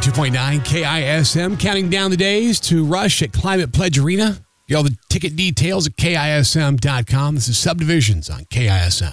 102.9 KISM, counting down the days to Rush at Climate Pledge Arena. Get all the ticket details at KISM.com. This is Subdivisions on KISM.